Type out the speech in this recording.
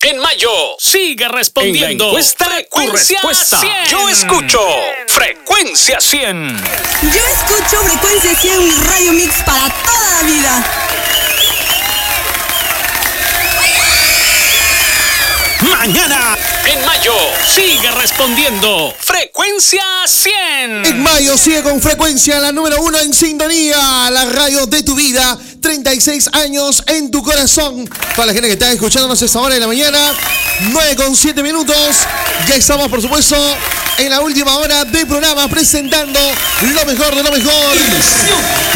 En mayo, sigue respondiendo. En la encuesta, Frecuencia tu respuesta. 100. Yo escucho Frecuencia 100. Yo escucho Frecuencia 100, mi radio mix para toda la vida. Mañana, en mayo, sigue respondiendo. Frecuencia 100. En mayo sigue con Frecuencia, la número 1 en sintonía, la radio de tu vida, 36 años en tu corazón. Para la gente que está escuchándonos a esta hora de la mañana, 9:07 minutos. Ya estamos, por supuesto, en la última hora del programa presentando lo mejor de lo mejor.